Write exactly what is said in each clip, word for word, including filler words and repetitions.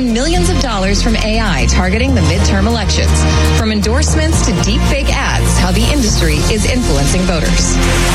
won millions of dollars from A I targeting the midterm elections. From endorsements to deepfake ads, how the industry is influencing voters.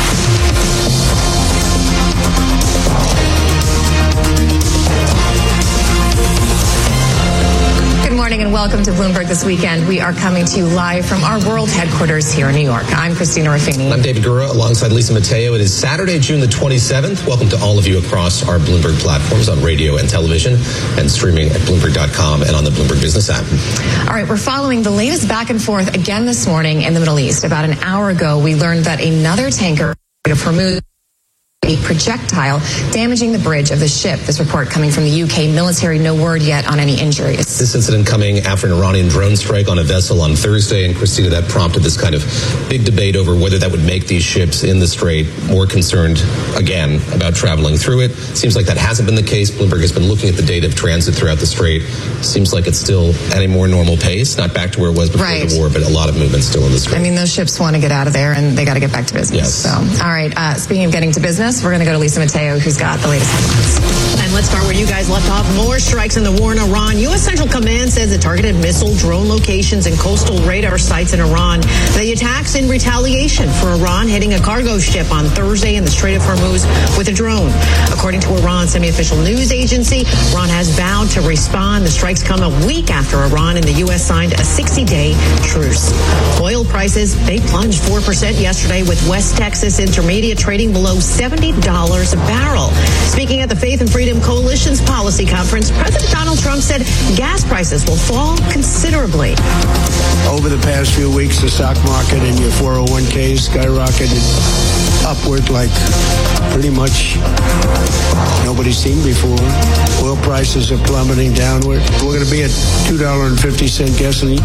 Good morning and welcome to Bloomberg This Weekend. We are coming to you live from our world headquarters here in New York. I'm Christina Ruffini. I'm David Gura alongside Lisa Mateo. It is Saturday, June the twenty-seventh. Welcome to all of you across our Bloomberg platforms on radio and television and streaming at Bloomberg dot com and on the Bloomberg Business app. All right, we're following the latest back and forth again this morning in the Middle East. About an hour ago, we learned that another tanker of Hormuz a projectile damaging the bridge of the ship. This report coming from the U K military. No word yet on any injuries. This incident coming after an Iranian drone strike on a vessel on Thursday. And Christina, that prompted this kind of big debate over whether that would make these ships in the Strait more concerned again about traveling through it. Seems like that hasn't been the case. Bloomberg has been looking at the data of transit throughout the Strait. Seems like it's still at a more normal pace, not back to where it was before right. the war, but a lot of movement still in the Strait. I mean, those ships want to get out of there and they got to get back to business. Yes. So, all right. Uh, speaking of getting to business, we're going to go to Lisa Mateo, who's got the latest headlines. And let's start where you guys left off. More strikes in the war in Iran. U S Central Command says it targeted missile drone locations and coastal radar sites in Iran. The attacks in retaliation for Iran hitting a cargo ship on Thursday in the Strait of Hormuz with a drone. According to Iran's semi-official news agency, Iran has vowed to respond. The strikes come a week after Iran and the U S signed a sixty-day truce. Oil prices, they plunged four percent yesterday with West Texas Intermediate trading below seventy dollars a barrel. Speaking at the Faith and Freedom Coalition's policy conference, President Donald Trump said gas prices will fall considerably. Over the past few weeks, the stock market and your four oh one Ks skyrocketed upward like pretty much nobody's seen before. Oil prices are plummeting downward. We're going to be at two dollars and fifty cents gasoline.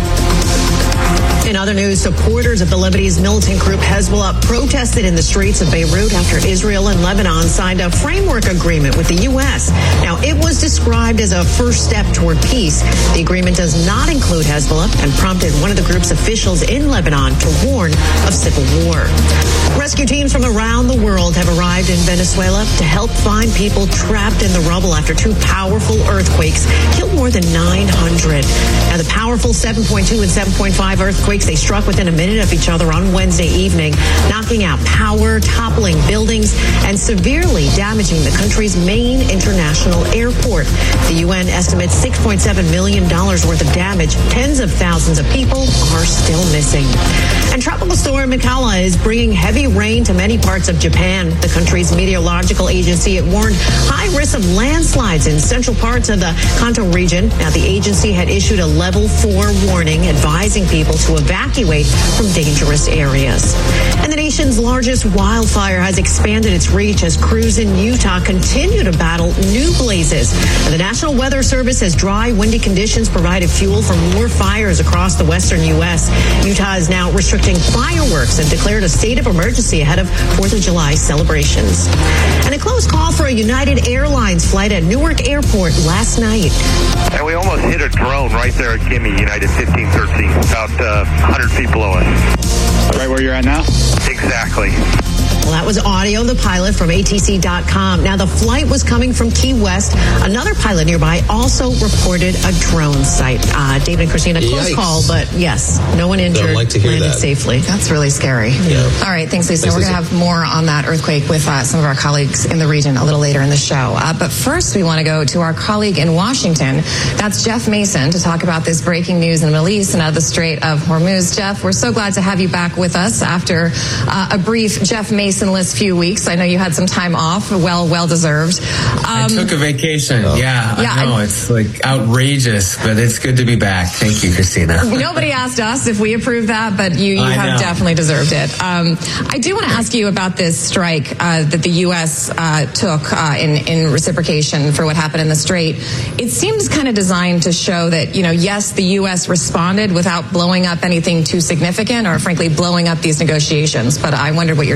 In other news, supporters of the Lebanese militant group Hezbollah protested in the streets of Beirut after Israel and Lebanon signed a framework agreement with the U S. Now, it was described as a first step toward peace. The agreement does not include Hezbollah and prompted one of the group's officials in Lebanon to warn of civil war. Rescue teams from around the world have arrived in Venezuela to help find people trapped in the rubble after two powerful earthquakes killed more than nine hundred. Now, the powerful seven point two and seven point five earthquakes, they struck within a minute of each other on Wednesday evening, knocking out power, toppling buildings, and severely damaging the country's main international airport. The U N estimates six point seven million dollars worth of damage. Tens of thousands of people are still missing. And Tropical Storm Mikala is bringing heavy rain to many parts of Japan. The country's meteorological agency had warned high risk of landslides in central parts of the Kanto region. Now, the agency had issued a level four warning advising people to evacuate from dangerous areas. And the nation's largest wildfire has expanded its reach as crews in Utah continue to battle new blazes. And the National Weather Service says dry, windy conditions provided fuel for more fires across the western U S. Utah is now restricting fireworks and declared a state of emergency ahead of fourth of July celebrations. And a close call for a United Airlines flight at Newark Airport last night. And we almost hit a drone right there at Gimme, United fifteen thirteen, about uh, one hundred feet below us. Right where you're at now? Exactly. Well, that was audio of the pilot from A T C dot com. Now, the flight was coming from Key West. Another pilot nearby also reported a drone sight. Uh, David and Christina, close Yikes. call, but yes, no one injured, Don't like to hear landed that. safely. That's really scary. Yeah. All right, thanks, Lisa. Thanks, We're going to Lisa. have more on that earthquake with uh, some of our colleagues in the region a little later in the show. Uh, but first, we want to go to our colleague in Washington. That's Jeff Mason to talk about this breaking news in the Middle East and out of the Strait of Hormuz. Jeff, we're so glad to have you back with us after uh, a brief Jeff Mason-less few weeks. I know you had some time off, well, well deserved. Um, I took a vacation. Oh. Yeah, Yeah, I know. I- It's like outrageous, but it's good to be back. Thank you, Christina. Nobody asked us if we approved that, but you, you I have know. definitely deserved it. Um, I do want to ask you about this strike uh, that the U S uh, took uh, in, in reciprocation for what happened in the Strait. It seems kind of designed to show that, you know, yes, the U S responded without blowing up anything too significant or, frankly, blowing up these negotiations. But I wondered what your take was on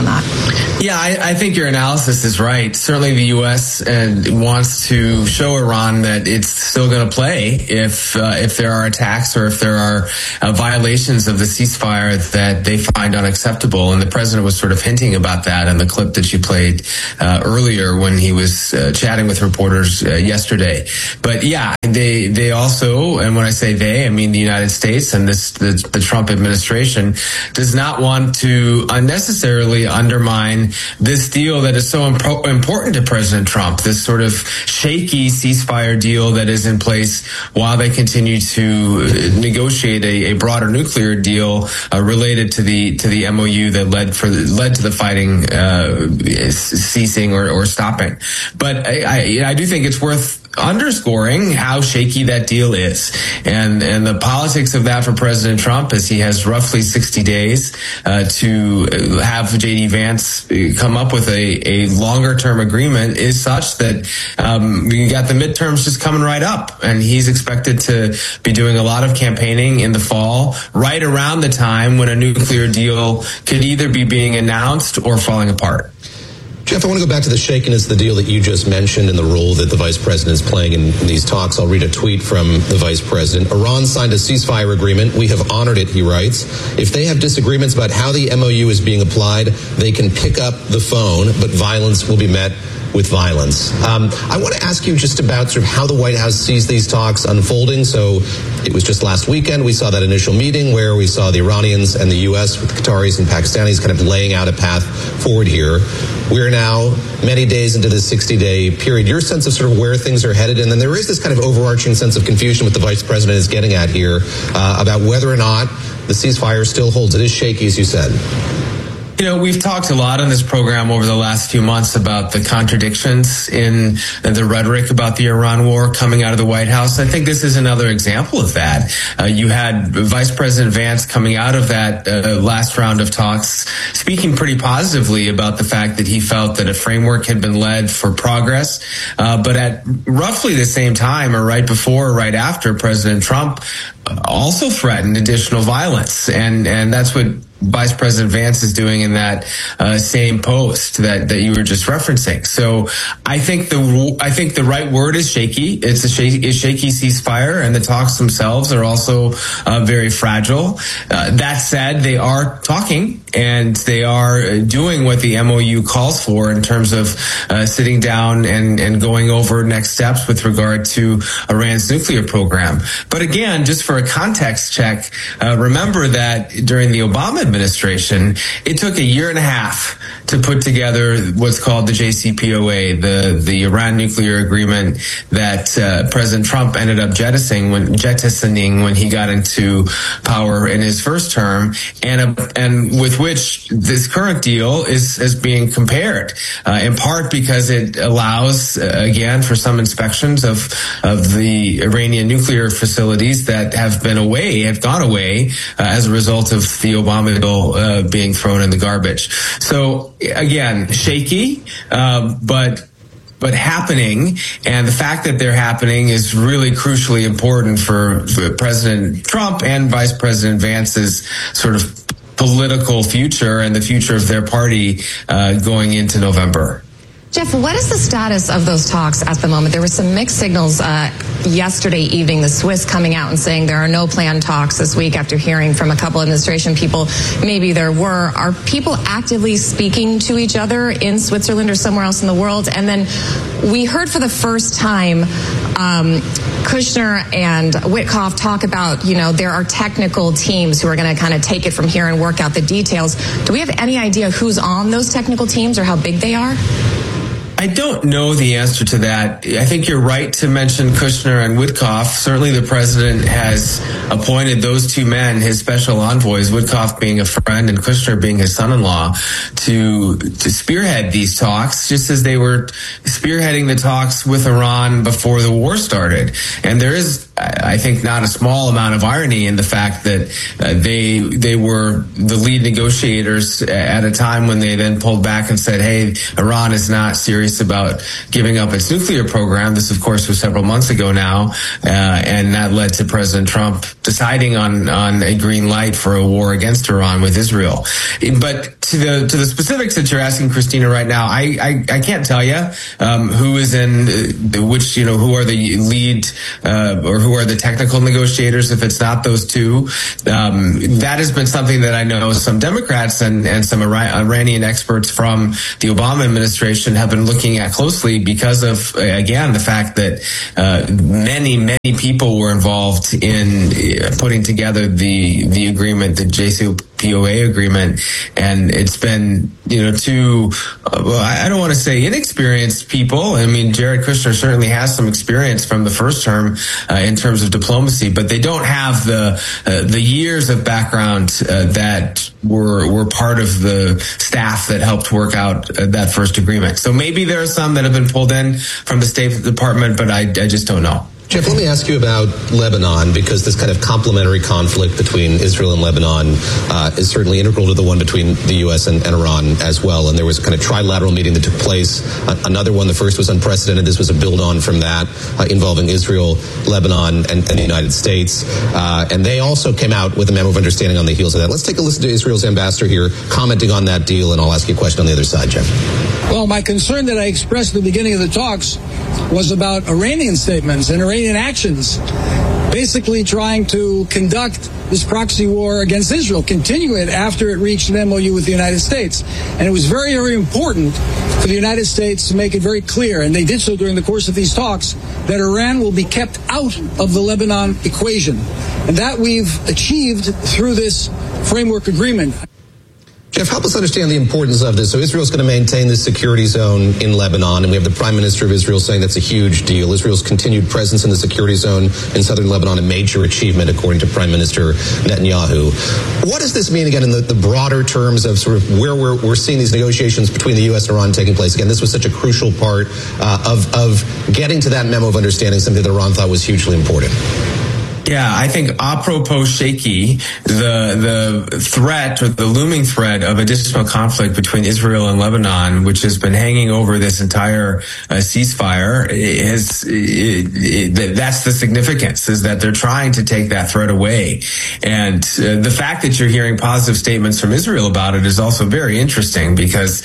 on that. Yeah, I, I think your analysis is right. Certainly the U S and wants to show Iran that it's still going to play if uh, if there are attacks or if there are uh, violations of the ceasefire that they find unacceptable. And the president was sort of hinting about that in the clip that you played uh, earlier when he was uh, chatting with reporters uh, yesterday. But yeah, they they also, and when I say they, I mean the United States and this the, the Trump administration does not want to unnecessarily undermine this deal that is so impo- important to President Trump, this sort of shaky ceasefire deal that is in place while they continue to negotiate a, a broader nuclear deal uh, related to the to the M O U that led for led to the fighting uh, ceasing or, or stopping. But I, I, I do think it's worth underscoring how shaky that deal is, and and the politics of that for President Trump is he has roughly sixty days uh, to have J D Vance come up with a, a longer term agreement is such that um, you got the midterms just coming right up, and he's expected to be doing a lot of campaigning in the fall, right around the time when a nuclear deal could either be being announced or falling apart. Jeff, I want to go back to the shakiness of the deal that you just mentioned and the role that the vice president is playing in, in these talks. I'll read a tweet from the vice president. Iran signed a ceasefire agreement. We have honored it, he writes. If they have disagreements about how the M O U is being applied, they can pick up the phone, but violence will be met with violence. Um, I want to ask you just about sort of how the White House sees these talks unfolding. So it was just last weekend we saw that initial meeting where we saw the Iranians and the U S with the Qataris and Pakistanis kind of laying out a path forward here. We're now many days into this sixty-day period. Your sense of sort of where things are headed, and then there is this kind of overarching sense of confusion what the vice president is getting at here uh, about whether or not the ceasefire still holds. It is shaky, as you said. You know, we've talked a lot on this program over the last few months about the contradictions in the rhetoric about the Iran war coming out of the White House. I think this is another example of that. Uh, you had Vice President Vance coming out of that uh, last round of talks speaking pretty positively about the fact that he felt that a framework had been led for progress. Uh, but at roughly the same time, or right before or right after, President Trump also threatened additional violence. And, and that's what Vice President Vance is doing in that uh, same post that, that you were just referencing. So I think the I think the right word is shaky. It's a shaky, a shaky ceasefire, and the talks themselves are also uh, very fragile. Uh, that said, they are talking, and they are doing what the M O U calls for in terms of uh, sitting down and, and going over next steps with regard to Iran's nuclear program. But again, just for a context check, uh, remember that during the Obama administration, it took a year and a half to put together what's called the J C P O A, the the Iran nuclear agreement that uh, President Trump ended up jettisoning when jettisoning when he got into power in his first term, and uh, and with which this current deal is is being compared, uh, in part because it allows uh, again for some inspections of of the Iranian nuclear facilities that have been away, have gone away uh, as a result of the Obama bill uh, being thrown in the garbage. So again, shaky, uh, but but happening, and the fact that they're happening is really crucially important for, for President Trump and Vice President Vance's sort of political future and the future of their party uh, going into November. Jeff, what is the status of those talks at the moment? There were some mixed signals uh, yesterday evening, the Swiss coming out and saying there are no planned talks this week after hearing from a couple administration people. Maybe there were. Are people actively speaking to each other in Switzerland or somewhere else in the world? And then we heard for the first time um, Kushner and Witkoff talk about, you know, there are technical teams who are going to kind of take it from here and work out the details. Do we have any idea who's on those technical teams or how big they are? I don't know the answer to that. I think you're right to mention Kushner and Witkoff. Certainly the president has appointed those two men, his special envoys, Witkoff being a friend and Kushner being his son-in-law, to to spearhead these talks, just as they were spearheading the talks with Iran before the war started. And there is, I think, not a small amount of irony in the fact that uh, they they were the lead negotiators at a time when they then pulled back and said, hey, Iran is not seriously serious about giving up its nuclear program. This, of course, was several months ago now, uh, and that led to President Trump deciding on, on a green light for a war against Iran with Israel. But to the to the specifics that you're asking, Christina, right now, I I, I can't tell you um, who is in uh, which, you know, who are the lead uh, or who are the technical negotiators. If it's not those two, um, that has been something that I know some Democrats and and some Iranian experts from the Obama administration have been looking at closely because of, again, the fact that uh, many many people were involved in putting together the the agreement, the J C P O A agreement, and it's been, you know, two, uh, well, I don't want to say inexperienced people. I mean, Jared Kushner certainly has some experience from the first term uh, in terms of diplomacy, but they don't have the uh, the years of background uh, that were were part of the staff that helped work out uh, that first agreement. So maybe there are some that have been pulled in from the State Department, but I, I just don't know. Jeff, let me ask you about Lebanon, because this kind of complementary conflict between Israel and Lebanon uh, is certainly integral to the one between the U S and, and Iran as well. And there was a kind of trilateral meeting that took place. Uh, another one, the first was unprecedented. This was a build on from that, uh, involving Israel, Lebanon, and, and the United States. Uh, and they also came out with a memo of understanding on the heels of that. Let's take a listen to Israel's ambassador here commenting on that deal, and I'll ask you a question on the other side, Jeff. Well, my concern that I expressed at the beginning of the talks was about Iranian statements and Iranian actions, basically trying to conduct this proxy war against Israel, continue it after it reached an M O U with the United States. And it was very, very important for the United States to make it very clear, and they did so during the course of these talks, that Iran will be kept out of the Lebanon equation. And that we've achieved through this framework agreement. Jeff, help us understand the importance of this. So Israel's going to maintain this security zone in Lebanon, and we have the Prime Minister of Israel saying that's a huge deal. Israel's continued presence in the security zone in southern Lebanon, a major achievement, according to Prime Minister Netanyahu. What does this mean, again, in the, the broader terms of sort of where we're, we're seeing these negotiations between the U S and Iran taking place? Again, this was such a crucial part uh, of, of getting to that memo of understanding, something that Iran thought was hugely important. Yeah, I think apropos shaky, the the threat or the looming threat of additional conflict between Israel and Lebanon, which has been hanging over this entire uh, ceasefire, is it, it, that's the significance, is that they're trying to take that threat away. And uh, the fact that you're hearing positive statements from Israel about it is also very interesting, because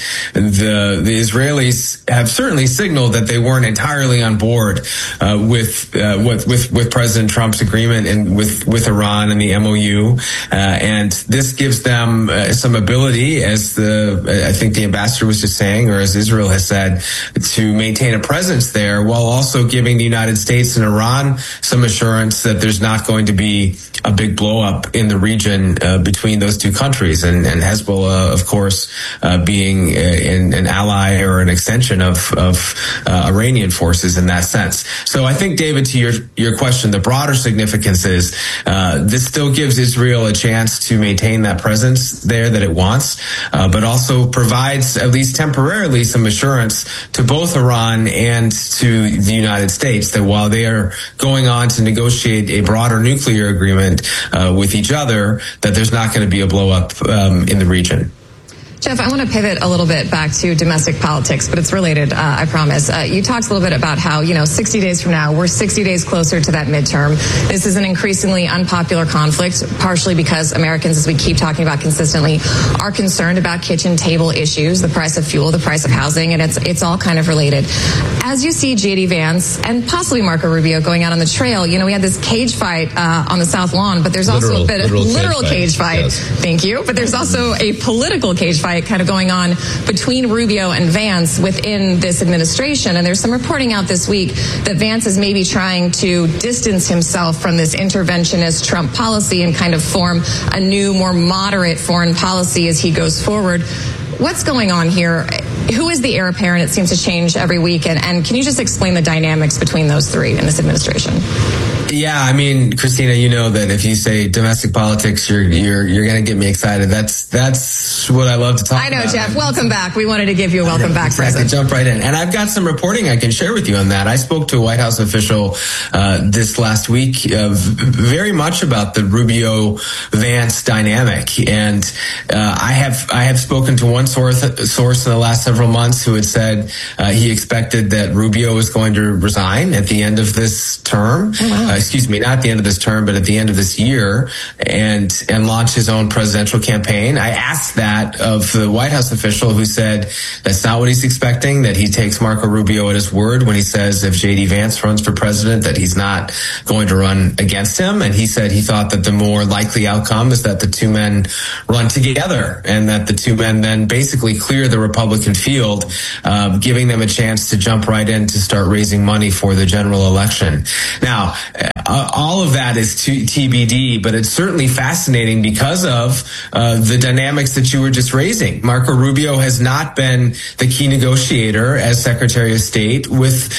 the the Israelis have certainly signaled that they weren't entirely on board uh, with, uh, with with with President Trump's agreement and with, with Iran and the M O U. Uh, and this gives them uh, some ability, as the, I think the ambassador was just saying, or as Israel has said, to maintain a presence there, while also giving the United States and Iran some assurance that there's not going to be a big blow up in the region uh, between those two countries, and, and Hezbollah, of course, uh, being a, an, an ally or an extension of, of uh, Iranian forces in that sense. So I think, David, to your, your question, the broader significance is uh, this still gives Israel a chance to maintain that presence there that it wants, uh, but also provides, at least temporarily, some assurance to both Iran and to the United States that while they are going on to negotiate a broader nuclear agreement Uh, with each other, that there's not going to be a blow up um, in the region. Jeff, I want to pivot a little bit back to domestic politics, but it's related, uh, I promise. Uh, you talked a little bit about how, you know, sixty days from now, we're sixty days closer to that midterm. This is an increasingly unpopular conflict, partially because Americans, as we keep talking about consistently, are concerned about kitchen table issues, the price of fuel, the price of housing, and it's it's all kind of related. As you see J D Vance and possibly Marco Rubio going out on the trail, you know, we had this cage fight uh, on the South Lawn, but there's also literal, a bit of literal, literal cage fight. cage fight. Yes. Thank you. But there's also a political cage fight kind of going on between Rubio and Vance within this administration. And there's some reporting out this week that Vance is maybe trying to distance himself from this interventionist Trump policy and kind of form a new, more moderate foreign policy as he goes forward. What's going on here? Who is the heir apparent? It seems to change every week. And, and can you just explain the dynamics between those three in this administration? Yeah, I mean, Christina, you know that if you say domestic politics, you're you're you're going to get me excited. That's that's what I love to talk about. I know, about. Jeff. Welcome back. We wanted to give you a welcome back exactly. present. Jump right in. And I've got some reporting I can share with you on that. I spoke to a White House official uh, this last week uh, very much about the Rubio-Vance dynamic. And uh, I have I have spoken to one source, source in the last several months who had said uh, he expected that Rubio was going to resign at the end of this term. Oh, wow. uh, excuse me, not at the end of this term, but at the end of this year, and and launch his own presidential campaign. I asked that of the White House official who said that's not what he's expecting, that he takes Marco Rubio at his word when he says if J D Vance runs for president that he's not going to run against him. And he said he thought that the more likely outcome is that the two men run together and that the two men then basically clear the Republican field, uh, giving them a chance to jump right in to start raising money for the general election. Now, uh, all of that is T B D, but it's certainly fascinating because of uh, the dynamics that you were just raising. Marco Rubio has not been the key negotiator as Secretary of State with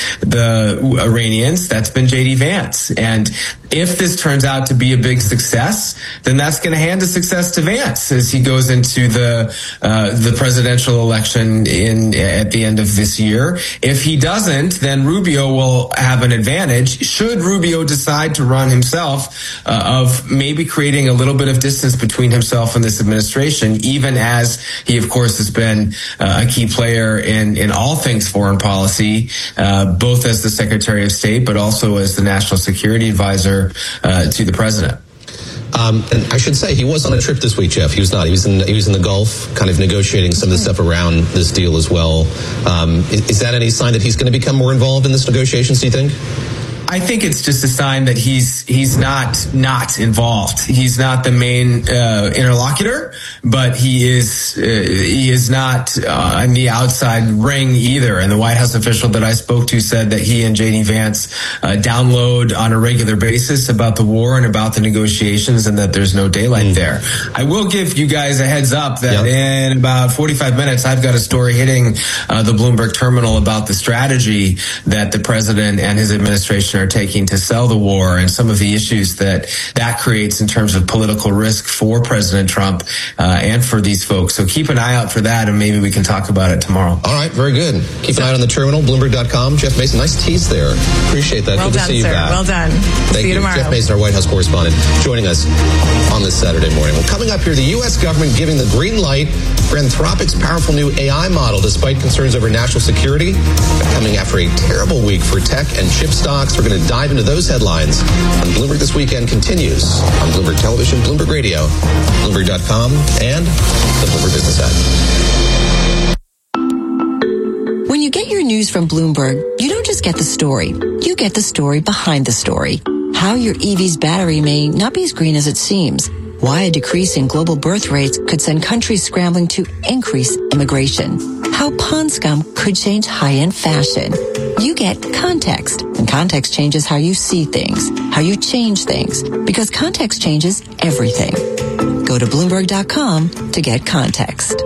the Iranians. That's been J D Vance. And if this turns out to be a big success, then that's going to hand the success to Vance as he goes into the uh, the presidential election in at the end of this year. If he doesn't, then Rubio will have an advantage. Should Rubio decide to run himself, uh, of maybe creating a little bit of distance between himself and this administration, even as he, of course, has been uh, a key player in, in all things foreign policy, uh, both as the Secretary of State, but also as the National Security Advisor Uh, to the president. Um, and I should say he was on a trip this week, Jeff. He was not. He was in he was in the Gulf, kind of negotiating some of the stuff around this deal as well. Um, is, is that any sign that he's going to become more involved in this negotiations, do you think? I think it's just a sign that he's he's not not involved. He's not the main uh, interlocutor, but he is uh, he is not uh, in the outside ring either. And the White House official that I spoke to said that he and J D Vance uh, download on a regular basis about the war and about the negotiations, and that there's no daylight mm. there. I will give you guys a heads up that yep. in about forty-five minutes, I've got a story hitting uh, the Bloomberg terminal about the strategy that the president and his administration are taking to sell the war and some of the issues that that creates in terms of political risk for President Trump uh, and for these folks. So keep an eye out for that, and maybe we can talk about it tomorrow. All right, very good. Keep an eye on the terminal, Bloomberg dot com. Jeff Mason, nice tease there. Appreciate that. Well good done, to see sir. you back. Well done. Thank see you, you tomorrow. Jeff Mason, our White House correspondent, joining us on this Saturday morning. Well, coming up here, the U S government giving the green light for Anthropic's powerful new A I model, despite concerns over national security. Coming after a terrible week for tech and chip stocks. We're going to dive into those headlines on Bloomberg This Weekend continues on Bloomberg Television, Bloomberg Radio, Bloomberg dot com, and the Bloomberg Business app. When you get your news from Bloomberg, you don't just get the story. You get the story behind the story. How your E V's battery may not be as green as it seems. Why a decrease in global birth rates could send countries scrambling to increase immigration. How pond scum could change high-end fashion. You get context, and context changes how you see things, how you change things, because context changes everything. Go to Bloomberg dot com to get context.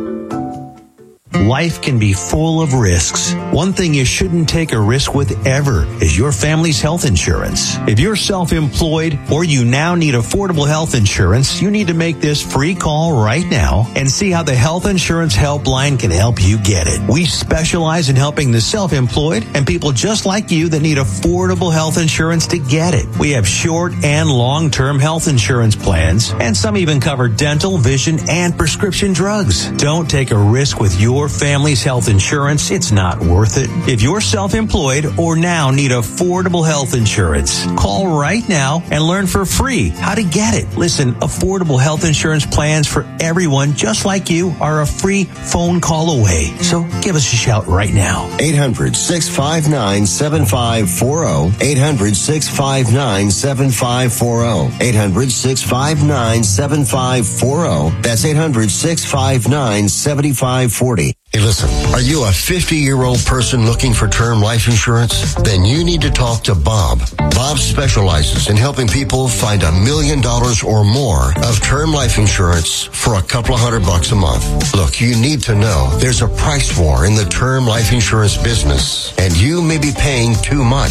Life can be full of risks. One thing you shouldn't take a risk with ever is your family's health insurance. If you're self-employed or you now need affordable health insurance, you need to make this free call right now and see how the Health Insurance Helpline can help you get it. We specialize in helping the self-employed and people just like you that need affordable health insurance to get it. We have short and long-term health insurance plans, and some even cover dental, vision, and prescription drugs. Don't take a risk with your family's health insurance. It's not worth it. If you're self-employed or now need affordable health insurance, call right now and learn for free how to get it. Listen, affordable health insurance plans for everyone just like you are a free phone call away. So give us a shout right now. eight hundred, six five nine, seven five four zero. eight hundred, six five nine, seven five four zero. eight hundred, six five nine, seven five four zero. That's eight hundred, six five nine, seven five four zero. Hey, listen, are you a fifty-year-old person looking for term life insurance? Then you need to talk to Bob. Bob specializes in helping people find a million dollars or more of term life insurance for a couple of hundred bucks a month. Look, you need to know there's a price war in the term life insurance business, and you may be paying too much.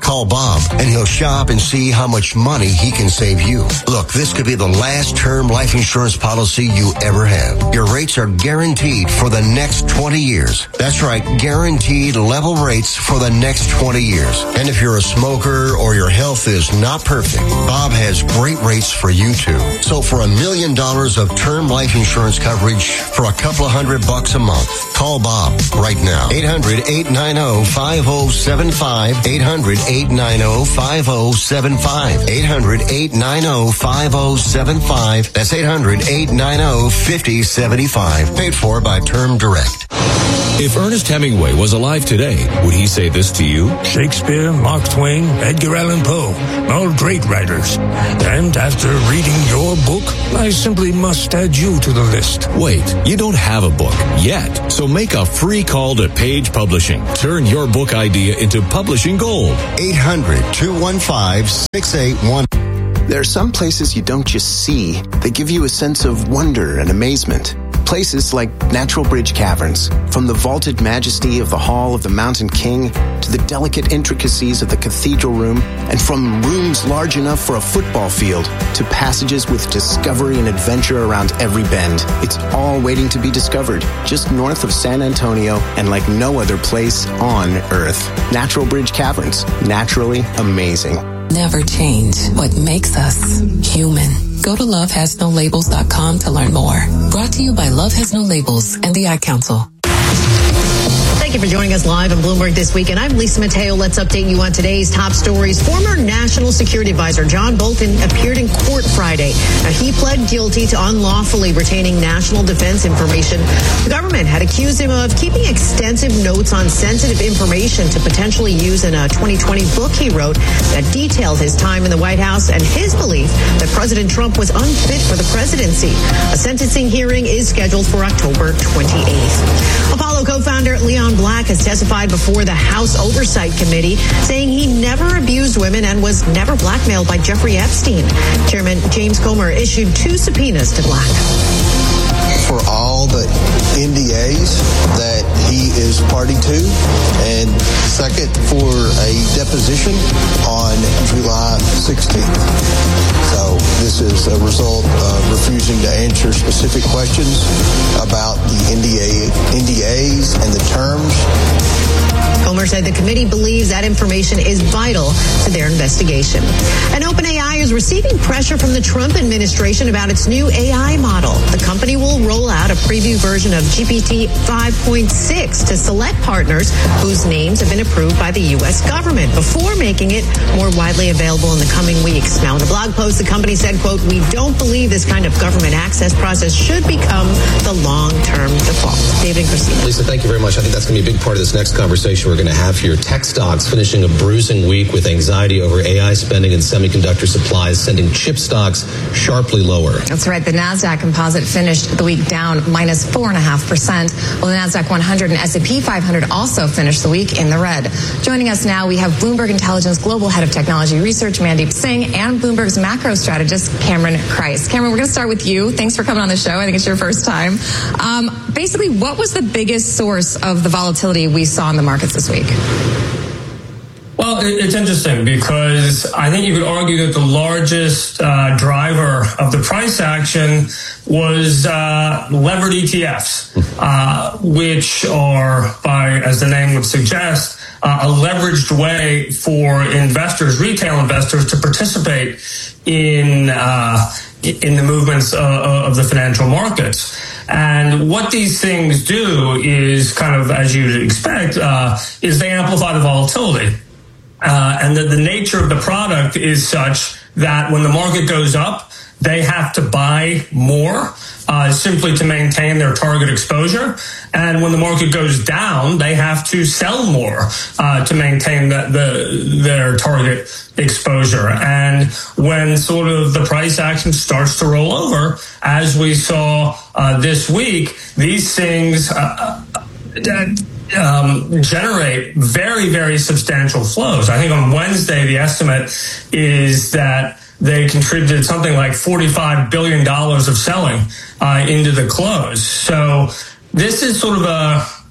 Call Bob, and he'll shop and see how much money he can save you. Look, this could be the last term life insurance policy you ever have. Your rates are guaranteed for the next twenty years. That's right, guaranteed level rates for the next twenty years. And if you're a smoker or your health is not perfect, Bob has great rates for you too. So for a million dollars of term life insurance coverage for a couple of hundred bucks a month, call Bob right now. eight hundred, eight nine zero, five zero seven five. eight hundred, eight nine zero, five zero seven five. eight hundred, eight nine zero, five zero seven five. That's eight hundred, eight nine zero, five zero seven five. Paid for by Term Direct. If Ernest Hemingway was alive today, would he say this to you? Shakespeare, Mark Twain, Edgar Allan Poe, all great writers. And after reading your book, I simply must add you to the list. Wait, you don't have a book yet, so make a free call to Page Publishing. Turn your book idea into publishing gold. eight hundred, two one five, six eight one. There are some places you don't just see. They give you a sense of wonder and amazement. Places like Natural Bridge Caverns. From the vaulted majesty of the Hall of the Mountain King to the delicate intricacies of the cathedral room, and from rooms large enough for a football field to passages with discovery and adventure around every bend. It's all waiting to be discovered just north of San Antonio and like no other place on Earth. Natural Bridge Caverns. Naturally amazing. Never change what makes us human. Go to love has no labels dot com to learn more. Brought to you by Love Has No Labels and the Ad Council. Thank you for joining us live on Bloomberg This Week. And I'm Lisa Mateo. Let's update you on today's top stories. Former National Security Advisor John Bolton appeared in court Friday. Now, he pled guilty to unlawfully retaining national defense information. The government had accused him of keeping extensive notes on sensitive information to potentially use in a twenty twenty book he wrote that detailed his time in the White House and his belief that President Trump was unfit for the presidency. A sentencing hearing is scheduled for October twenty-eighth. Apollo co-founder Leon Black has testified before the House Oversight Committee, saying he never abused women and was never blackmailed by Jeffrey Epstein. Chairman James Comer issued two subpoenas to Black. For all the N D As that he is party to, and second, for a deposition on July sixteenth. So this is a result of refusing to answer specific questions about the N D A, N D As and the terms. Comer said the committee believes that information is vital to their investigation. And OpenAI is receiving pressure from the Trump administration about its new A I model. The company will roll out a preview version of G P T five point six to select partners whose names have been approved by the U S government before making it more widely available in the coming weeks. Now, in a blog post, the company said, quote, "We don't believe this kind of government access process should become the long-term default." David and Christina. Lisa, thank you very much. I think that's going to be a big part of this next conversation we're going to have here. Tech stocks finishing a bruising week with anxiety over A I spending and semiconductor supplies, sending chip stocks sharply lower. That's right. The NASDAQ composite finished the week down minus four point five percent, while the NASDAQ one hundred and S and P five hundred also finished the week in the red. Joining us now, we have Bloomberg Intelligence Global Head of Technology Research, Mandeep Singh, and Bloomberg's macro strategist, Cameron Kreis. Cameron, we're going to start with you. Thanks for coming on the show. I think it's your first time. Um, basically, what was the biggest source of the volatility we saw in the markets this week? Well, it's interesting because I think you could argue that the largest uh, driver of the price action was uh, levered E T Fs, uh, which are, by as the name would suggest, uh, a leveraged way for investors, retail investors, to participate in uh, in the movements uh, of the financial markets. And what these things do is kind of, as you'd expect, uh, is they amplify the volatility. Uh, and that the nature of the product is such that when the market goes up, they have to buy more uh, simply to maintain their target exposure. And when the market goes down, they have to sell more uh, to maintain the, the, their target exposure. And when sort of the price action starts to roll over, as we saw uh, this week, these things uh, uh, Um, generate very, very substantial flows. I think on Wednesday, the estimate is that they contributed something like forty-five billion dollars of selling uh, into the close. So this is sort of a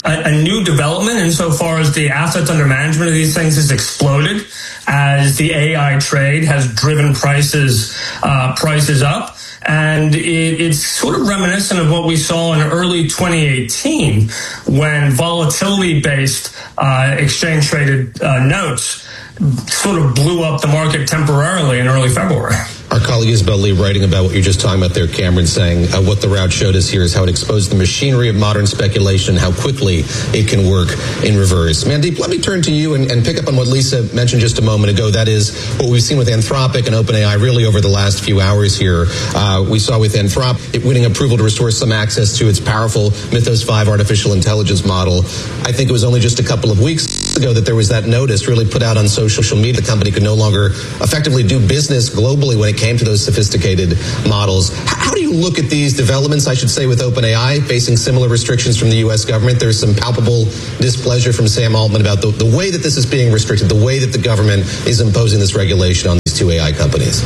a, a new development insofar as the assets under management of these things has exploded as the A I trade has driven prices uh, prices up. And it, it's sort of reminiscent of what we saw in early twenty eighteen when volatility-based uh, exchange-traded uh, notes sort of blew up the market temporarily in early February. Our colleague Isabel Lee writing about what you're just talking about there, Cameron, saying uh, what the rout showed us here is how it exposed the machinery of modern speculation, how quickly it can work in reverse. Mandeep, let me turn to you and, and pick up on what Lisa mentioned just a moment ago. That is what we've seen with Anthropic and OpenAI really over the last few hours here. Uh, we saw with Anthropic it winning approval to restore some access to its powerful Mythos five artificial intelligence model. I think it was only just a couple of weeks ago that there was that notice really put out on social media. The company could no longer effectively do business globally when it came to those sophisticated models. How do you look at these developments, I should say, with OpenAI facing similar restrictions from the U S government? There's some palpable displeasure from Sam Altman about the, the way that this is being restricted, the way that the government is imposing this regulation on these two A I companies.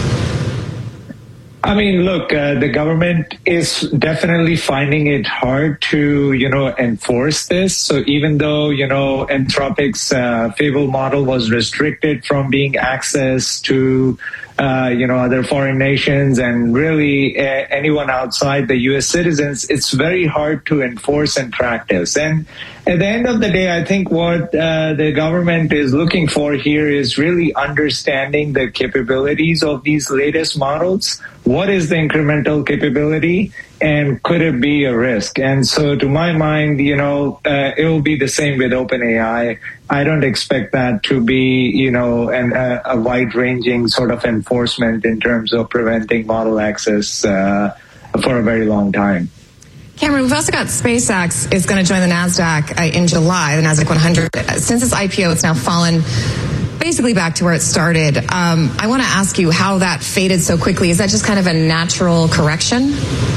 I mean, look, uh, the government is definitely finding it hard to, you know, enforce this. So even though, you know, Anthropic's uh, Fable model was restricted from being accessed to, uh, you know, other foreign nations and really uh, anyone outside the U S citizens, it's very hard to enforce and track this. And at the end of the day, I think what uh, the government is looking for here is really understanding the capabilities of these latest models. What is the incremental capability, and could it be a risk? And so to my mind, you know, uh, it will be the same with OpenAI. I don't expect that to be, you know, an, a, a wide-ranging sort of enforcement in terms of preventing model access uh, for a very long time. Cameron, we've also got SpaceX is going to join the NASDAQ uh, in July, the NASDAQ one hundred. Since its I P O, it's now fallen basically back to where it started. Um, I want to ask you how that faded so quickly. Is that just kind of a natural correction?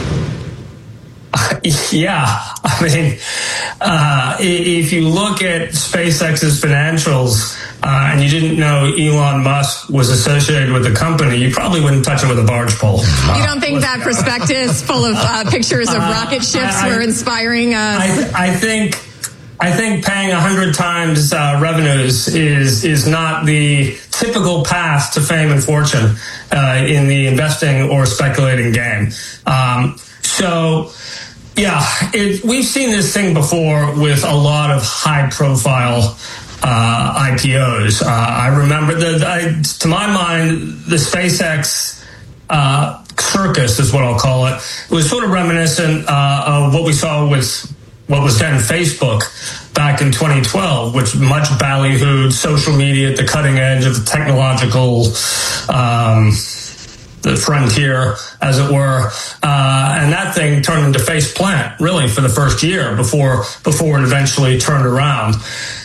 Uh, yeah. I mean, uh, if you look at SpaceX's financials uh, and you didn't know Elon Musk was associated with the company, you probably wouldn't touch it with a barge pole. You don't think that prospectus full of uh, pictures of uh, rocket ships I, I, were inspiring us? I, I think... I think paying a hundred times uh, revenues is is not the typical path to fame and fortune uh, in the investing or speculating game. Um, so, yeah, it, we've seen this thing before with a lot of high-profile uh, I P Os. Uh, I remember, the, I, to my mind, the SpaceX uh, circus is what I'll call it. It was sort of reminiscent uh, of what we saw with what was then Facebook back in twenty twelve, which much ballyhooed social media at the cutting edge of the technological um, the frontier, as it were. Uh, and that thing turned into face plant, really, for the first year before before it eventually turned around.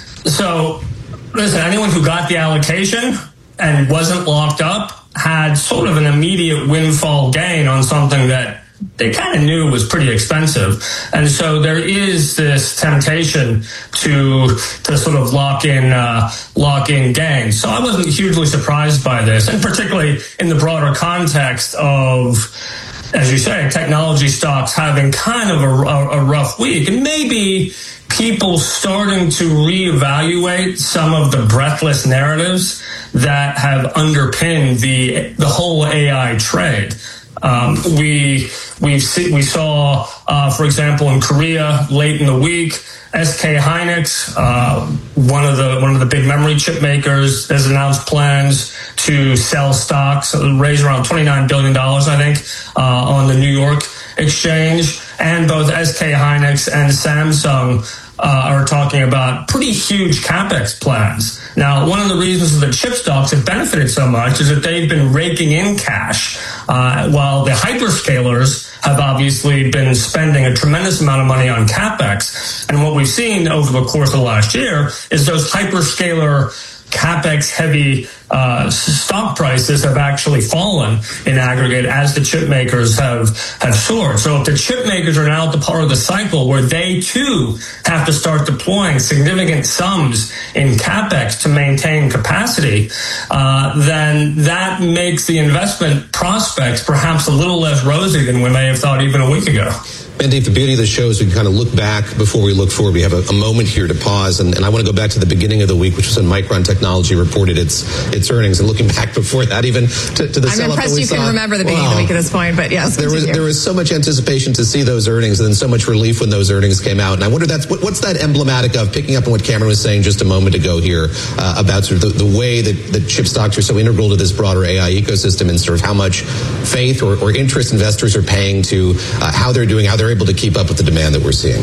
So, listen, anyone who got the allocation and wasn't locked up had sort of an immediate windfall gain on something that they kind of knew was pretty expensive. And so there is this temptation to to sort of lock in uh, lock in gains. So I wasn't hugely surprised by this, and particularly in the broader context of, as you say, technology stocks having kind of a, a, a rough week, and maybe people starting to reevaluate some of the breathless narratives that have underpinned the the whole A I trade. Um, we we we saw, uh, for example, in Korea late in the week, S K Hynix, uh, one of the one of the big memory chip makers, has announced plans to sell stocks, raise around twenty-nine billion dollars, I think, uh, on the New York exchange. And both S K Hynix and Samsung Uh, are talking about pretty huge CapEx plans. Now, one of the reasons that chip stocks have benefited so much is that they've been raking in cash, uh, while the hyperscalers have obviously been spending a tremendous amount of money on CapEx. And what we've seen over the course of the last year is those hyperscaler CapEx heavy uh, stock prices have actually fallen in aggregate as the chip makers have, have soared. So if the chip makers are now at the part of the cycle where they too have to start deploying significant sums in CapEx to maintain capacity, uh, then that makes the investment prospects perhaps a little less rosy than we may have thought even a week ago. Mandeep, the beauty of the show is we can kind of look back before we look forward. We have a, a moment here to pause, and, and I want to go back to the beginning of the week, which was when Micron Technology reported its its earnings, and looking back before that, even to, to the I'm sell-off that impressed we you saw. can remember the beginning Wow. of the week at this point, but yes, there was continue. there was so much anticipation to see those earnings, and then so much relief when those earnings came out. And I wonder that's what, what's that emblematic of? Picking up on what Cameron was saying just a moment ago here uh, about sort of the, the way that, that chip stocks are so integral to this broader A I ecosystem, and sort of how much faith or, or interest investors are paying to uh, how they're doing, how they're able to keep up with the demand that we're seeing.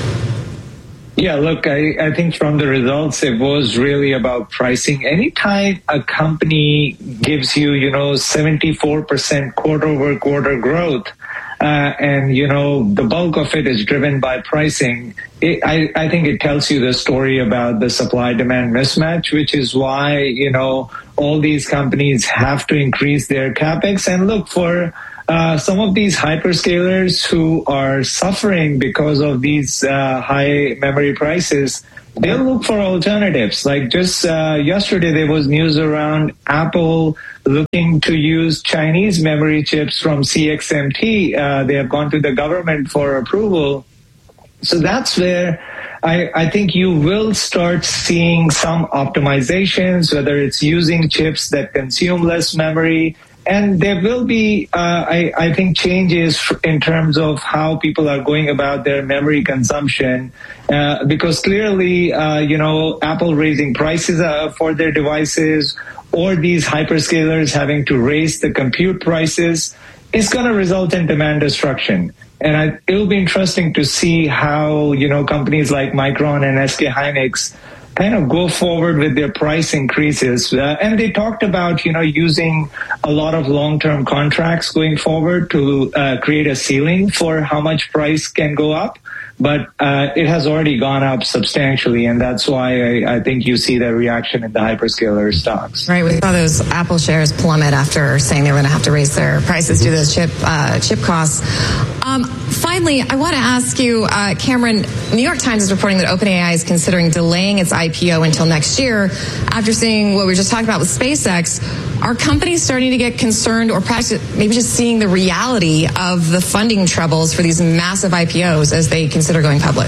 Yeah, look, I, I think from the results, it was really about pricing. Anytime a company gives you, you know, seventy-four percent quarter over quarter growth, uh, and, you know, the bulk of it is driven by pricing, it, I, I think it tells you the story about the supply-demand mismatch, which is why, you know, all these companies have to increase their CapEx and look for Uh, some of these hyperscalers who are suffering because of these uh, high memory prices, they'll look for alternatives. Like just uh, yesterday, there was news around Apple looking to use Chinese memory chips from C X M T. Uh, they have gone to the government for approval. So that's where I, I think you will start seeing some optimizations, whether it's using chips that consume less memory. And there will be, uh, I, I think, changes in terms of how people are going about their memory consumption, uh, because clearly, uh, you know, Apple raising prices uh, for their devices, or these hyperscalers having to raise the compute prices, is going to result in demand destruction. And I, it'll be interesting to see how, you know, companies like Micron and S K Hynix kind of go forward with their price increases. Uh, and they talked about, you know, using a lot of long-term contracts going forward to uh, create a ceiling for how much price can go up. But uh, it has already gone up substantially, and that's why I, I think you see that reaction in the hyperscaler stocks. Right, we saw those Apple shares plummet after saying they were going to have to raise their prices due to those chip uh, chip costs. Um, finally, I want to ask you, uh, Cameron, New York Times is reporting that OpenAI is considering delaying its I P O until next year. After seeing what we were just talking about with SpaceX, are companies starting to get concerned, or perhaps maybe just seeing the reality of the funding troubles for these massive I P Os as they consider going public?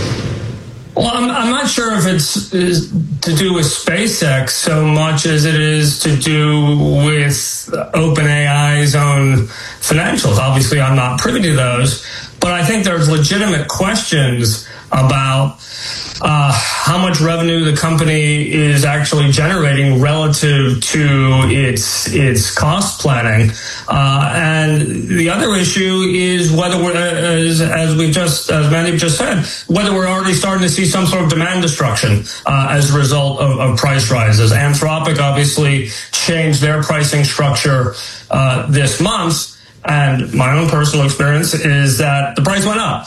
Well, I'm, I'm not sure if it's is to do with SpaceX so much as it is to do with OpenAI's own financials. Obviously, I'm not privy to those, but I think there's legitimate questions about uh, how much revenue the company is actually generating relative to its its cost planning. Uh, and the other issue is whether we're, as, as we just, as Mandeep just said, whether we're already starting to see some sort of demand destruction uh, as a result of, of price rises. Anthropic obviously changed their pricing structure uh, this month. And my own personal experience is that the price went up.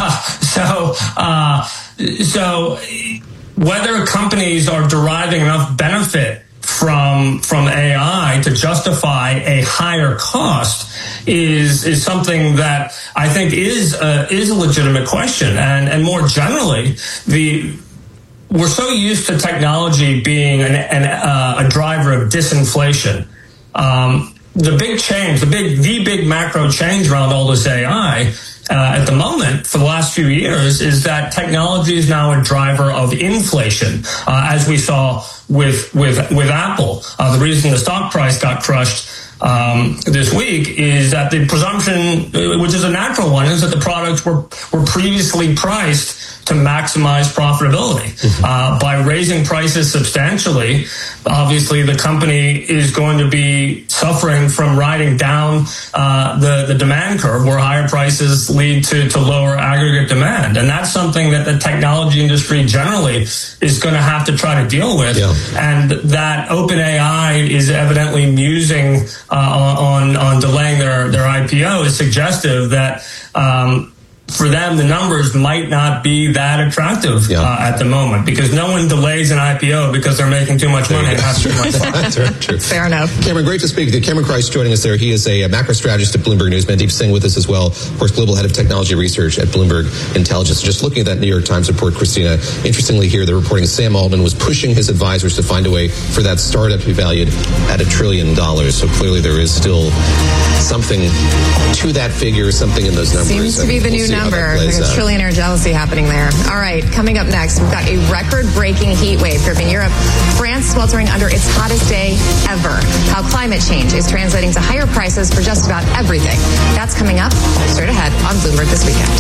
so, uh, so whether companies are deriving enough benefit from from A I to justify a higher cost is is something that I think is a, is a legitimate question. And and more generally, the we're so used to technology being an, an, uh, a driver of disinflation. Um, The big change, the big, the big macro change around all this A I uh, at the moment for the last few years is that technology is now a driver of inflation, uh, as we saw with with with Apple. Uh, the reason the stock price got crushed um, this week is that the presumption, which is a natural one, is that the products were were previously priced to maximize profitability. Uh, by raising prices substantially, obviously the company is going to be suffering from riding down uh, the, the demand curve, where higher prices lead to, to lower aggregate demand. And that's something that the technology industry generally is going to have to try to deal with. Yeah. And that OpenAI is evidently musing uh, on, on delaying their, their I P O is suggestive that um, for them, the numbers might not be that attractive yeah. uh, at the moment because no one delays an I P O because they're making too much money and have too much fun. That's very true. Fair enough. Cameron, great to speak with you. Cameron Christ joining us there. He is a macro strategist at Bloomberg News. Mandeep Singh with us as well. Of course, global head of technology research at Bloomberg Intelligence. Just looking at that New York Times report, Christina, interestingly here, they're reporting Sam Altman was pushing his advisors to find a way for that startup to be valued at a trillion dollars. So clearly there is still something to that figure, something in those numbers. Seems to be the we'll new number. There's a trillionaire jealousy happening there. All right, coming up next, we've got a record-breaking heat wave gripping Europe. France sweltering under its hottest day ever. How climate change is translating to higher prices for just about everything. That's coming up straight ahead on Bloomberg This Weekend.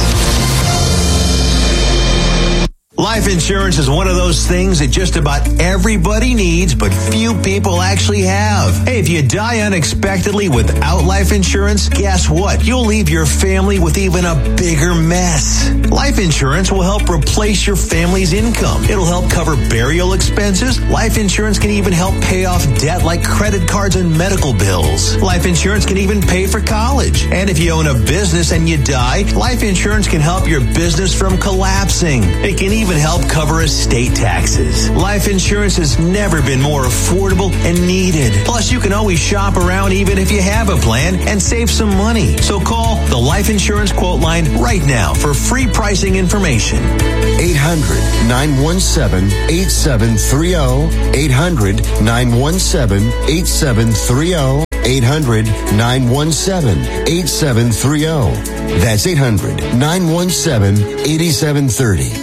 Life insurance is one of those things that just about everybody needs, but few people actually have. Hey, if you die unexpectedly without life insurance, guess what? You'll leave your family with even a bigger mess. Life insurance will help replace your family's income. It'll help cover burial expenses. Life insurance can even help pay off debt like credit cards and medical bills. Life insurance can even pay for college. And if you own a business and you die, life insurance can help your business from collapsing. It can even help cover estate taxes. Life insurance has never been more affordable and needed. Plus, you can always shop around even if you have a plan and save some money. So call the Life Insurance Quote Line right now for free pricing information. eight hundred, nine one seven, eight seven three zero. eight hundred, nine one seven, eight seven three zero. eight hundred, nine one seven, eight seven three zero. That's eight hundred, nine one seven, eight seven three zero.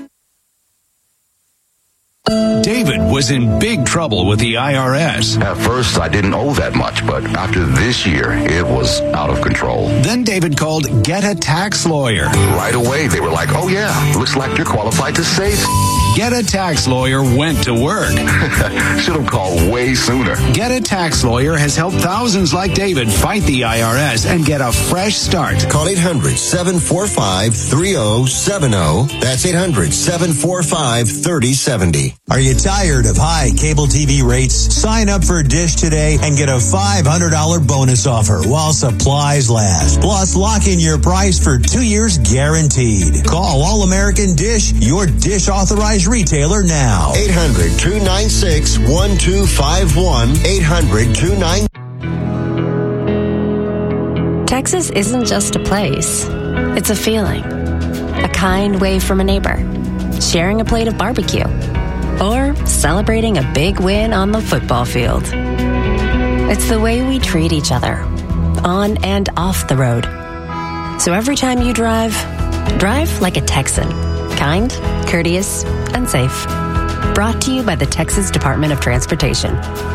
David was in big trouble with the I R S. At first, I didn't owe that much, but after this year, it was out of control. Then David called Get a Tax Lawyer. Right away, they were like, oh yeah, looks like you're qualified to save. Get a Tax Lawyer went to work. Should have called way sooner. Get a Tax Lawyer has helped thousands like David fight the I R S and get a fresh start. Call eight hundred, seven four five, three zero seven zero. That's eight hundred, seven four five, three zero seven zero. Are you tired of high cable T V rates? Sign up for Dish today and get a five hundred dollars bonus offer while supplies last. Plus, lock in your price for two years guaranteed. Call All American Dish, your Dish authorized retailer now. eight hundred, two nine six, one two five one. eight hundred, two nine six. Texas isn't just a place. It's a feeling. A kind wave from a neighbor. Sharing a plate of barbecue. Or celebrating a big win on the football field. It's the way we treat each other, on and off the road. So every time you drive, drive like a Texan. Kind, courteous, and safe. Brought to you by the Texas Department of Transportation.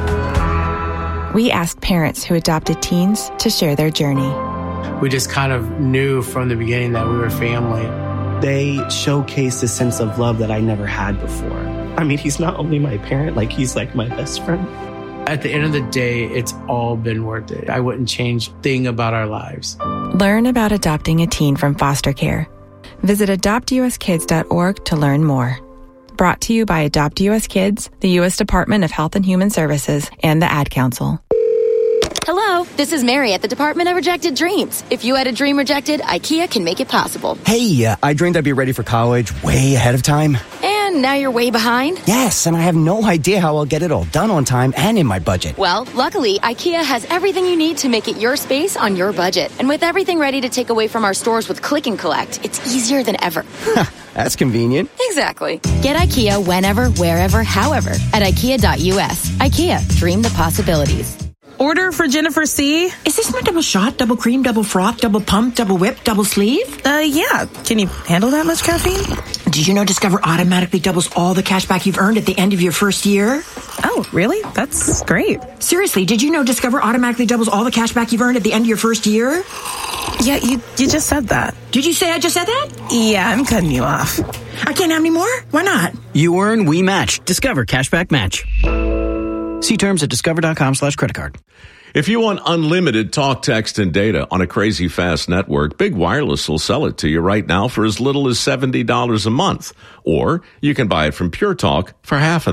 We asked parents who adopted teens to share their journey. We just kind of knew from the beginning that we were family. They showcased a sense of love that I never had before. I mean, he's not only my parent, like he's like my best friend. At the end of the day, it's all been worth it. I wouldn't change a thing about our lives. Learn about adopting a teen from foster care. Visit adopt u s kids dot org to learn more. Brought to you by Adopt U S Kids, the U S Department of Health and Human Services, and the Ad Council. Hello, this is Mary at the Department of Rejected Dreams. If you had a dream rejected, IKEA can make it possible. Hey, uh, I dreamed I'd be ready for college way ahead of time. And now you're way behind? Yes, and I have no idea how I'll get it all done on time and in my budget. Well, luckily, IKEA has everything you need to make it your space on your budget. And with everything ready to take away from our stores with Click and Collect, it's easier than ever. That's convenient. Exactly. Get IKEA whenever, wherever, however at IKEA dot U S. IKEA, dream the possibilities. Order for Jennifer C. Is this my double shot, double cream, double froth, double pump, double whip, double sleeve? Uh, yeah. Can you handle that much caffeine? Did you know Discover automatically doubles all the cash back you've earned at the end of your first year? Oh, really? That's great. Seriously, did you know Discover automatically doubles all the cash back you've earned at the end of your first year? Yeah, you you just said that. Did you say I just said that? Yeah, I'm cutting you off. I can't have any more? Why not? You earn, we match. Discover Cashback Match. See terms at discover.com slash credit card. If you want unlimited talk, text, and data on a crazy fast network, Big Wireless will sell it to you right now for as little as seventy dollars a month. Or you can buy it from Pure Talk for half of that.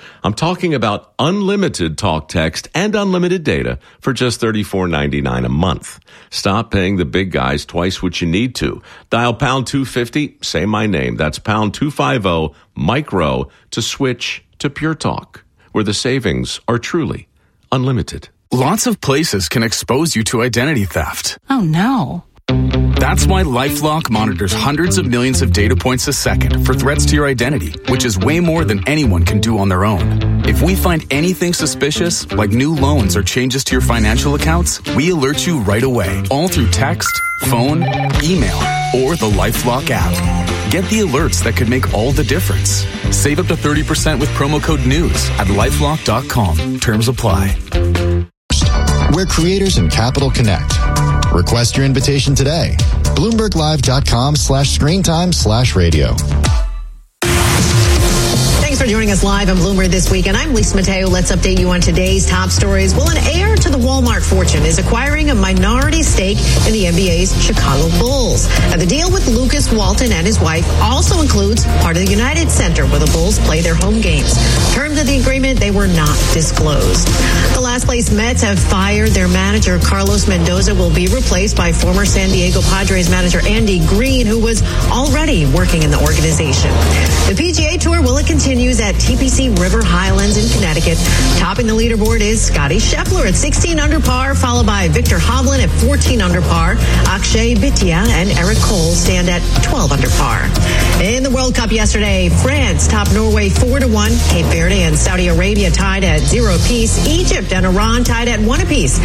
I'm talking about unlimited talk, text, and unlimited data for just thirty-four ninety-nine a month. Stop paying the big guys twice what you need to. Dial pound two fifty, say my name. That's pound two fifty, micro, to switch to Pure Talk, where the savings are truly unlimited. Lots of places can expose you to identity theft. Oh, no. That's why LifeLock monitors hundreds of millions of data points a second for threats to your identity, which is way more than anyone can do on their own. If we find anything suspicious, like new loans or changes to your financial accounts, we alert you right away, all through text, phone, email, or the LifeLock app. Get the alerts that could make all the difference. Save up to thirty percent with promo code NEWS at lifelock dot com. Terms apply. Where creators and capital connect. Request your invitation today. BloombergLive.com slash screen time slash radio. Thanks for joining us live on Bloomberg This Week, and I'm Lisa Mateo. Let's update you on today's top stories. Well, an heir to the Walmart fortune is acquiring a minority stake in the N B A's Chicago Bulls. Now, the deal with Lucas Walton and his wife also includes part of the United Center where the Bulls play their home games. Terms of the agreement, they were not disclosed. The last place Mets have fired their manager, Carlos Mendoza, will be replaced by former San Diego Padres manager Andy Green, who was already working in the organization. The P G A Tour, will it continue at T P C River Highlands in Connecticut. Topping the leaderboard is Scotty Scheffler at sixteen under par, followed by Victor Hovland at fourteen under par. Akshay Bhatia and Eric Cole stand at twelve under par. In the World Cup yesterday, France topped Norway four to one. Cape Verde and Saudi Arabia tied at zero apiece. Egypt and Iran tied at one apiece.